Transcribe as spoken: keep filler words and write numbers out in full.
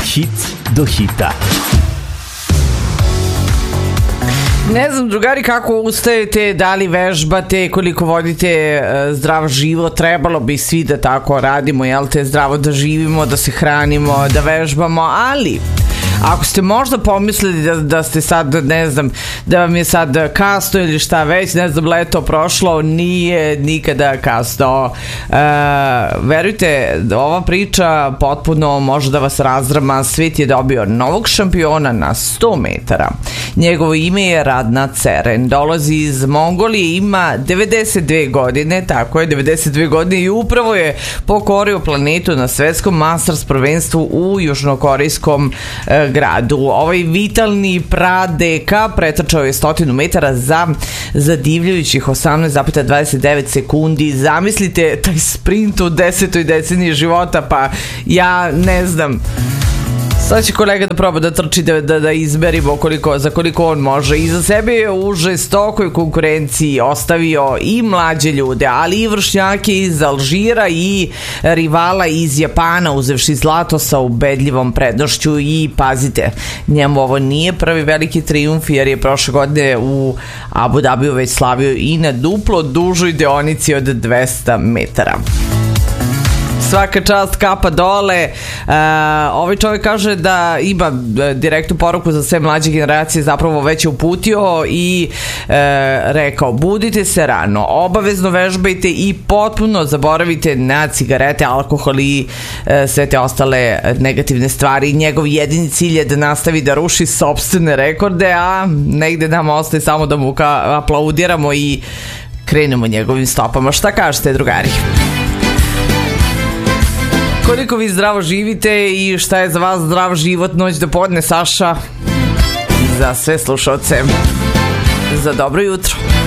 Hit do hita. Ne znam, drugari, kako ustajete, da li vežbate, koliko vodite uh, zdrav život, trebalo bi svi da tako radimo, jel te, zdravo da živimo, da se hranimo, da vežbamo, ali ako ste možda pomislili da, da ste sad, ne znam, da vam je sad kasno ili šta već, ne znam, leto prošlo, nije nikada kasno. E, verujte, ova priča potpuno može da vas razdrama. Svet je dobio novog šampiona na sto metara. Njegovo ime je Radna Ceren. Dolazi iz Mongolije, ima devedeset dve godine, tako je, devedeset dve godine i upravo je pokorio planetu na svetskom Masters prvenstvu u južnokorejskom e, gradu. Ovaj vitalni pradeka pretrčao je stotinu metara za zadivljujućih osamnaest zarez dvadeset devet sekundi. Zamislite taj sprint u desetoj deceniji života, pa ja ne znam. Sad će kolega da proba da trči da, da, da izmerimo koliko, za koliko on može. Iza sebe je u žestokoj konkurenciji ostavio i mlađe ljude, ali i vršnjake iz Alžira i rivala iz Japana, uzevši zlato sa ubedljivom prednošću. I pazite, njemu ovo nije prvi veliki trijumf, jer je prošle godine u Abu Dhabiju već slavio i na duplo dužoj deonici od dvesta metara. Svaka čast, kapa dole. Uh, ovaj čovjek kaže da ima direktnu poruku za sve mlađe generacije, zapravo već je uputio i uh, rekao: budite se rano, obavezno vežbajte i potpuno zaboravite na cigarete, alkohol i uh, sve te ostale negativne stvari. Njegov jedini cilj je da nastavi da ruši sopstvene rekorde, a negde nam ostaje samo da mu ka aplaudiramo i krenemo njegovim stopama. Šta kažete, drugari? Koliko vi zdravo živite i šta je za vas zdrav život noć do podne, Saša? Za sve slušalce, za dobro jutro.